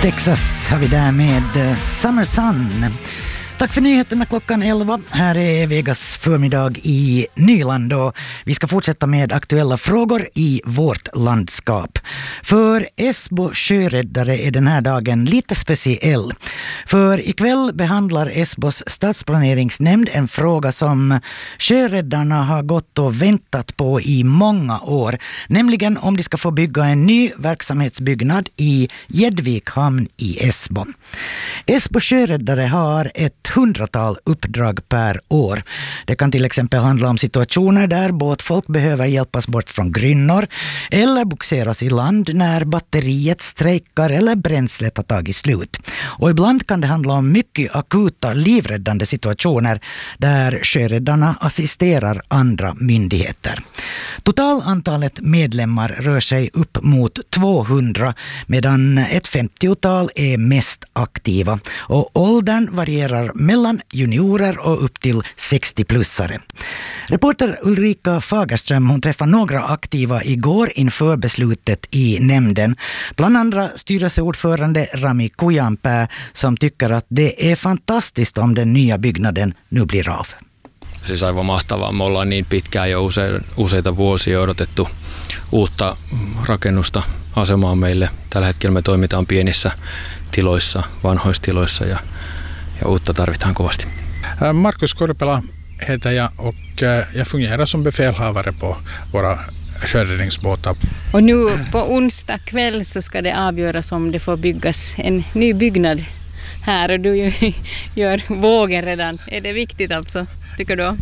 Texas har vi där med Summer Sun. Tack för nyheterna klockan 11. Här är Vegas förmiddag i Nyland och vi ska fortsätta med aktuella frågor i vårt landskap. För Esbo sjöräddare är den här dagen lite speciell. För ikväll behandlar Esbos stadsplaneringsnämnd en fråga som sjöräddarna har gått och väntat på i många år. Nämligen om de ska få bygga en ny verksamhetsbyggnad i Gäddvik hamn i Esbo. Esbo sjöräddare har ett 100-tal uppdrag per år. Det kan till exempel handla om situationer där båtfolk behöver hjälpas bort från grynnor eller boxeras i land när batteriet strejkar eller bränslet har tagit slut. Och ibland kan det handla om mycket akuta livräddande situationer där sjöräddarna assisterar andra myndigheter. Totalantalet medlemmar rör sig upp mot 200 medan ett 50-tal är mest aktiva och åldern varierar mellan juniorer och upp till 60-plussare. Reporter Ulrika Fagerström hon träffade några aktiva igår inför beslutet i nämnden. Bland andra styrelseordförande Rami Kujanpää som tycker att det är fantastiskt om den nya byggnaden nu blir av. Siis aivan mahtavaa. Me ollaan niin pitkään jo useita vuosia odotettu uutta rakennusta asemaa meille. Tällä hetkellä me toimitaan pienissä tiloissa, vanhoissa tiloissa ja uutta tarvitaan kovasti. Markus Korpela heter jag och jag fungerar som befälhavare på våra sjöräddningsbåtar. Och nu på onsdag kväll så ska det avgöras om det får byggas en ny byggnad här och du gör vågen redan. Är det viktigt alltså, tycker du?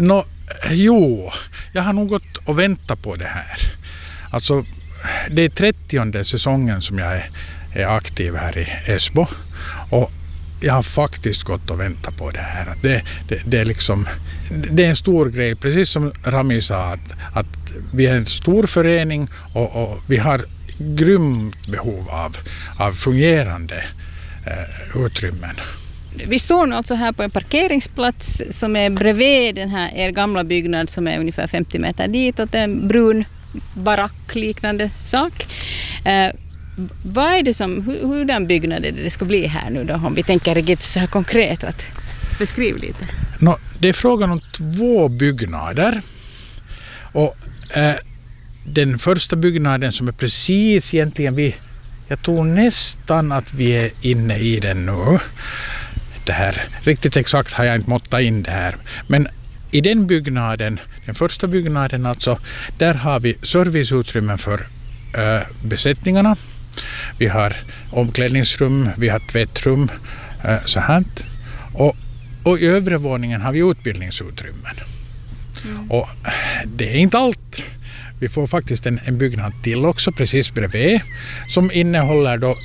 Jo, jag har nog gått och väntat på det här. Alltså, det är 30:e säsongen som jag är aktiv här i Esbo och jag har faktiskt gått och väntat på det här. Det är liksom, det är en stor grej, precis som Rami sa, att vi är en stor förening och vi har grymt behov av fungerande utrymmen. Vi står nu alltså här på en parkeringsplats som är bredvid den här er gamla byggnad som är ungefär 50 meter ditåt, en brun barackliknande sak. Vad är det som, hur den byggnaden det ska bli här nu då, om vi tänker riktigt så här konkret att beskriva lite? Det är frågan om 2 byggnader och den första byggnaden som är precis egentligen jag tror nästan att vi är inne i den nu. Det här, riktigt exakt har jag inte måttat in det här, men i den byggnaden, den första byggnaden alltså, där har vi serviceutrymmen för besättningarna. Vi har omklädningsrum, vi har tvättrum, så här. Och i övre våningen har vi utbildningsutrymmen. Och det är inte allt. Vi får faktiskt en byggnad till också precis bredvid som innehåller då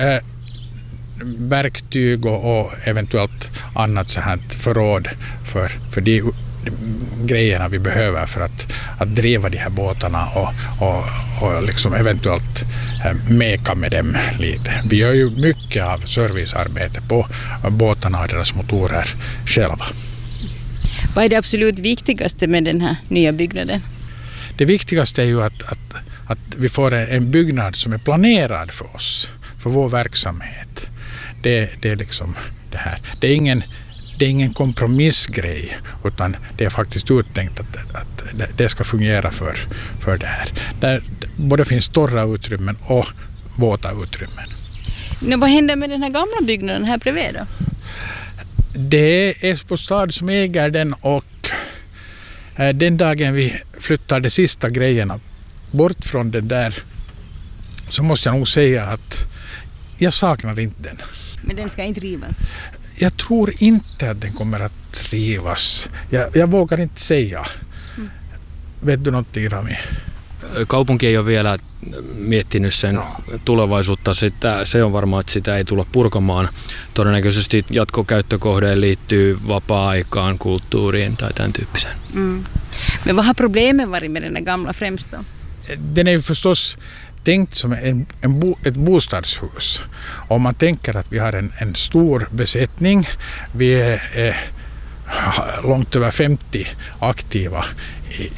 verktyg och eventuellt annat så här förråd för de grejerna vi behöver för att driva de här båtarna och liksom eventuellt meka med dem lite. Vi gör ju mycket av servicearbete på båtarna och deras motorer själva. Vad är det absolut viktigaste med den här nya byggnaden? Det viktigaste är ju att vi får en byggnad som är planerad för oss, för vår verksamhet. Det är liksom det här. Det är ingen kompromissgrej, utan det är faktiskt uttänkt att det ska fungera för det här. Där både finns torra utrymmen och våta utrymmen. Vad händer med den här gamla byggnaden här bredvid då? Det är Esbo stad som äger den och den dagen vi flyttar de sista grejerna bort från den där så måste jag nog säga att jag saknar inte den. Men den ska inte rivas? Jag tror inte att den kommer att rivas. Jag vågar inte säga. Vet du någonting, Rami? Kaupunki ei ole vielä miettinyt sen tulevaisuutta. Se on varmaa, että sitä ei tulla purkamaan. Todennäköisesti jatkokäyttökohdeen liittyy vapaa-aikaan, kulttuuriin tai tämän tyyppiseen. Men vad har problemen varit med den gamla främst då? Den är ju förstås tänkt som ett bostadshus. Om man tänker att vi har en stor besättning, vi är långt över 50 aktiva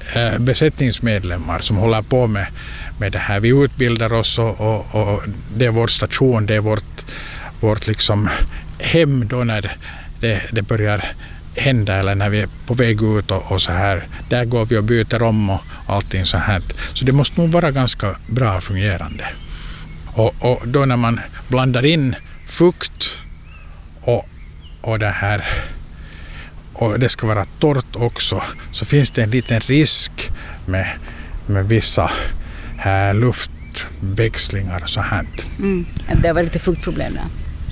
besättningsmedlemmar som håller på med det här. Vi utbildar oss och det är vår station, det är vårt liksom hem då när det börjar hända eller när vi är på väg ut och så här. Där går vi och byter om och allting så här. Så det måste nog vara ganska bra fungerande. Och då när man blandar in fukt och det här och det ska vara torrt också, så finns det en liten risk med vissa luftväxlingar och så här. Det var lite fuktproblem där.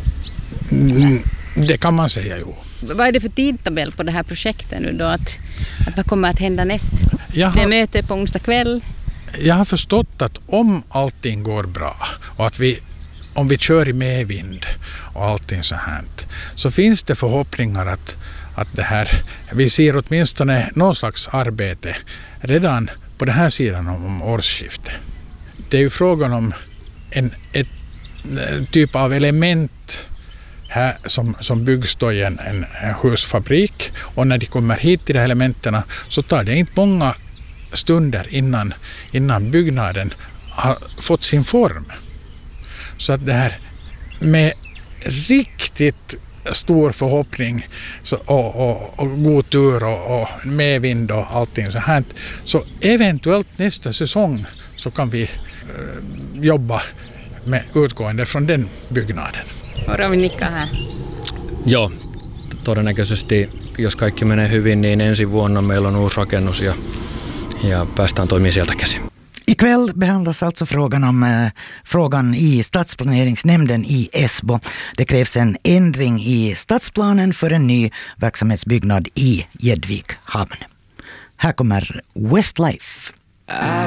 Det kan man säga, jo. Vad är det för tidtabell på det här projektet nu då? Att vad kommer att hända näst? Det är möte på onsdag kväll. Jag har förstått att om allting går bra och att om vi kör i medvind och allting så här, så finns det förhoppningar att det här, vi ser åtminstone någon slags arbete redan på den här sidan om årsskiftet. Det är ju frågan om ett typ av element här som byggs då i en husfabrik, och när de kommer hit till de här elementen så tar det inte många stunder innan byggnaden har fått sin form. Så att det här med riktigt stor förhoppning och god tur och medvind och allting så här, så eventuellt nästa säsong så kan vi jobba med utgående från den byggnaden. Ravi Nikka här. Joo, todennäköisesti jos kaikki menee hyvin, niin ensi vuonna meillä on uusi rakennus ja päästään toimimaan sieltä käsin. Ikväll behandlas alltså frågan i stadsplaneringsnämnden i Esbo. Det krävs en ändring i stadsplanen för en ny verksamhetsbyggnad i Gäddvik hamn. Här kommer Westlife.